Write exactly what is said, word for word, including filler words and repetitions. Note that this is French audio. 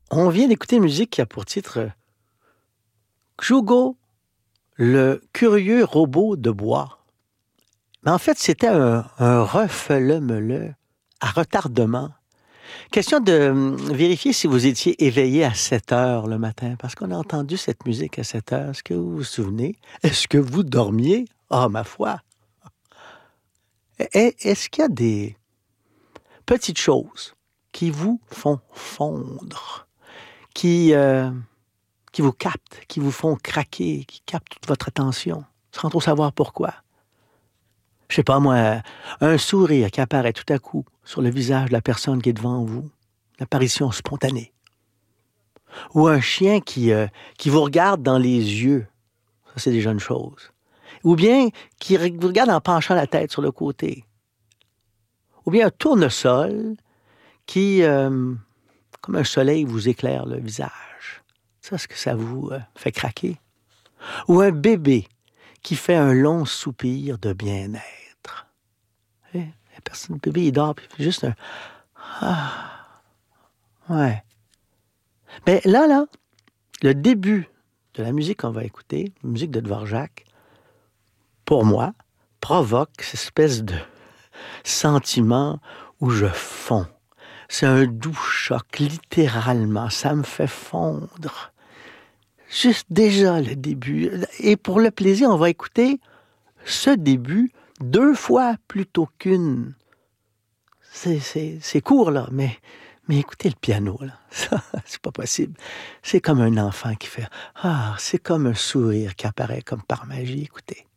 On vient d'écouter une musique qui a pour titre euh, Xugo, le curieux robot de bois. Mais en fait, c'était un, un refele-mele à retardement. Question de hum, vérifier si vous étiez éveillé à sept heures le matin, parce qu'on a entendu cette musique à sept heures. Est-ce que vous vous souvenez? Est-ce que vous dormiez? Ah, ma foi! Et- Est-ce qu'il y a des petites choses qui vous font fondre, qui, euh, qui vous captent, qui vous font craquer, qui captent toute votre attention, sans trop savoir pourquoi? Je sais pas moi, un sourire qui apparaît tout à coup sur le visage de la personne qui est devant vous, l'apparition spontanée. Ou un chien qui, euh, qui vous regarde dans les yeux, ça c'est déjà une chose. Ou bien qui re- vous regarde en penchant la tête sur le côté. Ou bien un tournesol qui, euh, comme un soleil, vous éclaire le visage. Ça, est-ce que ça vous euh, fait craquer? Ou un bébé qui fait un long soupir de bien-être. Eh, la personne, le bébé, il dort, puis il fait juste un Ah, ouais. Mais là, là, le début de la musique qu'on va écouter, la musique de Dvorak, pour moi, provoque cette espèce de sentiment où je fonds. C'est un doux choc, littéralement. Ça me fait fondre. Juste déjà le début. Et pour le plaisir, on va écouter ce début deux fois plutôt qu'une. C'est, c'est, c'est court, là, mais, mais écoutez le piano, là. Ça, c'est pas possible. C'est comme un enfant qui fait « Ah », c'est comme un sourire qui apparaît comme par magie. Écoutez.